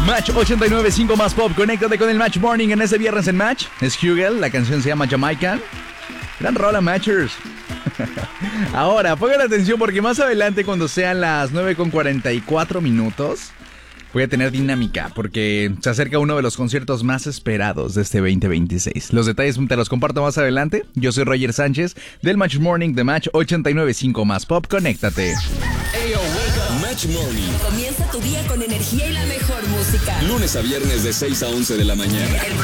Match 89.5 más pop. Conéctate con el Match Morning en este viernes en Match. Es Hugel, la canción se llama Jamaican. Gran rola, Matchers. Ahora, pongan atención porque más adelante, cuando sean las 9:44, voy a tener dinámica porque se acerca uno de los conciertos más esperados de este 2026. Los detalles te los comparto más adelante. Yo soy Roger Sánchez del Match Morning de Match 89.5 más pop. Conéctate. Ayo, wake up. Match Morning. Comienza tu día con energía y la mejor música. Lunes a viernes de 6 a 11 de la mañana.